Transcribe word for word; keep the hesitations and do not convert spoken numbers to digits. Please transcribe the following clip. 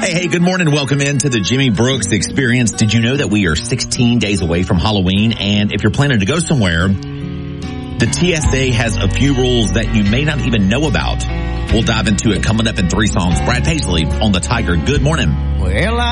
Hey, hey, good morning. Welcome into the Jimmy Brooks Experience. Did you know that we are sixteen days away from Halloween? And if you're planning to go somewhere, the T S A has a few rules that you may not even know about. We'll dive into it coming up in three songs. Brad Paisley on the Tiger. Good morning. Well, I